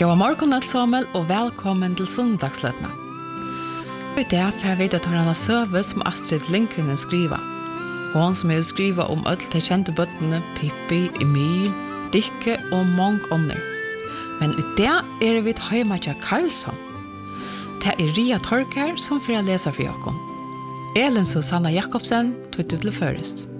God morgon allesammel og velkommen til Søndagsløtna. I dag får vi til henne søve som Astrid Lindgren skriver. Hon som har skrivet om alle de kjente bøttene Pippi, Emil, Dikke og mange andre. Men i dag vi Høymatja Karlsson. Det Ria Torkær som får lese for dere. Elin Susanna Jakobsen tog til først.